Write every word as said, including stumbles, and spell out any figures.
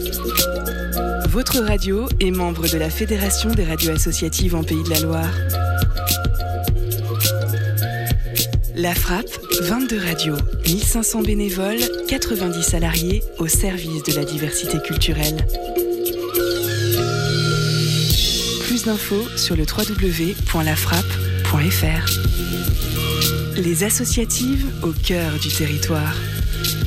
Votre radio est membre de la Fédération des radios associatives en Pays de la Loire. La Frappe, vingt-deux radios, mille cinq cents bénévoles, quatre-vingt-dix salariés au service de la diversité culturelle. Plus d'infos sur le w w w point la frappe point f r. Les associatives au cœur du territoire.